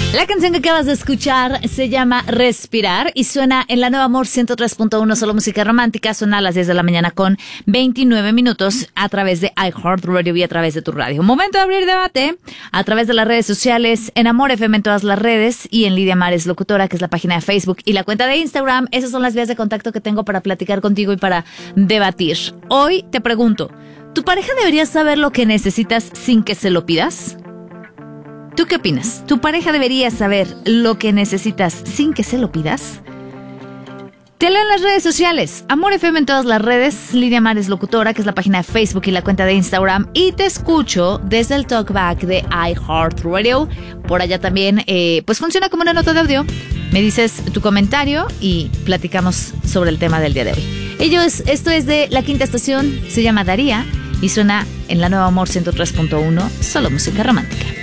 La canción que acabas de escuchar se llama Respirar y suena en la Nueva Amor 103.1, solo música romántica. Suena a las 10 de la mañana con 29 minutos a través de iHeartRadio y a través de tu radio. Momento de abrir debate a través de las redes sociales, en Amor FM en todas las redes y en Lidia Mares Locutora, que es la página de Facebook y la cuenta de Instagram. Esas son las vías de contacto que tengo para platicar contigo y para debatir. Hoy te pregunto, ¿tu pareja debería saber lo que necesitas sin que se lo pidas? ¿Tú qué opinas? ¿Tu pareja debería saber lo que necesitas sin que se lo pidas? Te leo en las redes sociales. Amor FM en todas las redes. Lidia Mares Locutora, que es la página de Facebook y la cuenta de Instagram. Y te escucho desde el Talkback de iHeartRadio. Por allá también, pues funciona como una nota de audio. Me dices tu comentario y platicamos sobre el tema del día de hoy. Esto es de La Quinta Estación. Se llama Daría y suena en la Nueva Amor 103.1. Solo música romántica.